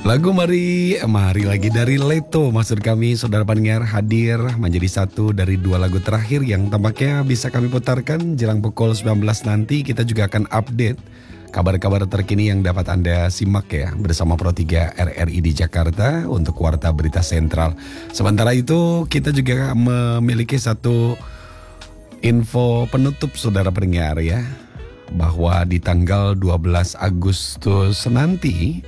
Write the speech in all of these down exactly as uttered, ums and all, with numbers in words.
Lagu Mari, Mari lagi dari Leto, maksud kami saudara pendengar hadir menjadi satu dari dua lagu terakhir yang tampaknya bisa kami putarkan jelang pukul sembilan belas nanti. Kita juga akan update kabar-kabar terkini yang dapat Anda simak ya bersama Pro tiga R R I di Jakarta untuk Warta Berita Sentral. Sementara itu kita juga memiliki satu info penutup saudara pendengar ya, bahwa di tanggal dua belas Agustus nanti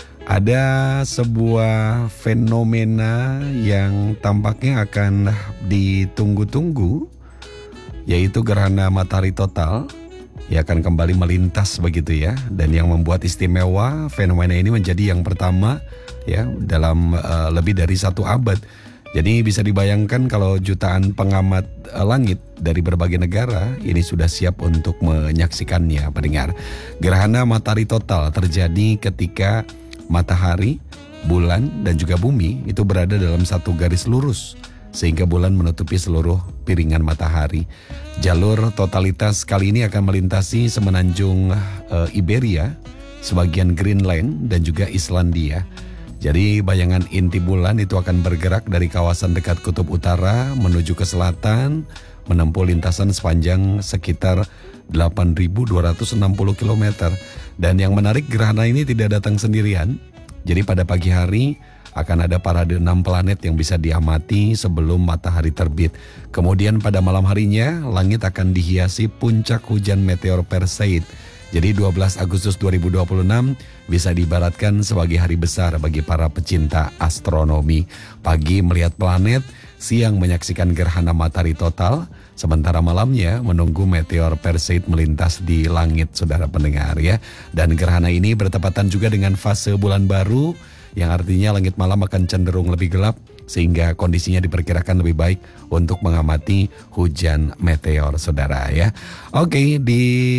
ada sebuah fenomena yang tampaknya akan ditunggu-tunggu, yaitu gerhana matahari total yang akan kembali melintas begitu ya. Dan yang membuat istimewa fenomena ini menjadi yang pertama ya dalam uh, lebih dari satu abad. Jadi bisa dibayangkan kalau jutaan pengamat uh, langit dari berbagai negara ini sudah siap untuk menyaksikannya pendengar. Gerhana matahari total terjadi ketika matahari, bulan, dan juga bumi itu berada dalam satu garis lurus sehingga bulan menutupi seluruh piringan matahari. Jalur totalitas kali ini akan melintasi semenanjung uh, Iberia, sebagian Greenland, dan juga Islandia. Jadi bayangan inti bulan itu akan bergerak dari kawasan dekat kutub utara menuju ke selatan, menempuh lintasan sepanjang sekitar delapan ribu dua ratus enam puluh kilometer. Dan yang menarik, gerhana ini tidak datang sendirian. Jadi pada pagi hari akan ada parade enam planet yang bisa diamati sebelum matahari terbit. Kemudian pada malam harinya langit akan dihiasi puncak hujan meteor Perseid. Jadi dua belas Agustus dua ribu dua puluh enam bisa diibaratkan sebagai hari besar bagi para pecinta astronomi. Pagi melihat planet, siang menyaksikan gerhana matahari total, sementara malamnya menunggu meteor Perseid melintas di langit saudara pendengar ya. Dan gerhana ini bertepatan juga dengan fase bulan baru, yang artinya langit malam akan cenderung lebih gelap, sehingga kondisinya diperkirakan lebih baik untuk mengamati hujan meteor saudara ya. Oke, di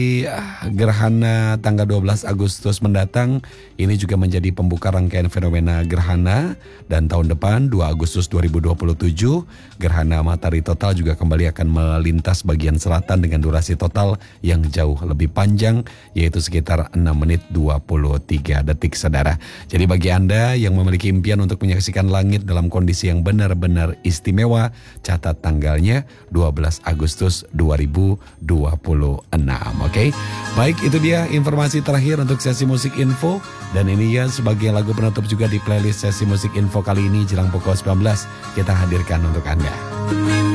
gerhana tanggal dua belas Agustus mendatang ini juga menjadi pembuka rangkaian fenomena gerhana, dan tahun depan dua Agustus dua ribu dua puluh tujuh gerhana matahari total juga kembali akan melintas bagian selatan dengan durasi total yang jauh lebih panjang, yaitu sekitar enam menit dua puluh tiga detik saudara. Jadi bagi Anda yang memiliki impian untuk menyaksikan langit dalam kondisi yang benar-benar istimewa, catat tanggalnya dua belas Agustus dua ribu dua puluh enam. Oke, okay? Baik, itu dia informasi terakhir untuk sesi musik info, dan ini ya sebagai lagu penutup juga di playlist sesi musik info kali ini jelang pukul sembilan belas kita hadirkan untuk Anda.